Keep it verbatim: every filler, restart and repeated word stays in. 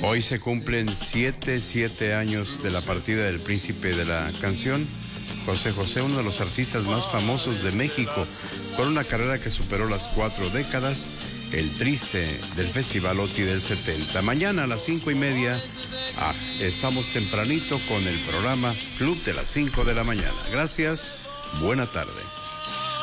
Hoy se cumplen siete, siete años de la partida del príncipe de la canción, José José, uno de los artistas más famosos de México, con una carrera que superó las cuatro décadas, el triste del Festival OTI del setenta. Mañana a las cinco y media, ah, estamos tempranito con el programa Club de las cinco de la mañana. Gracias, buena tarde.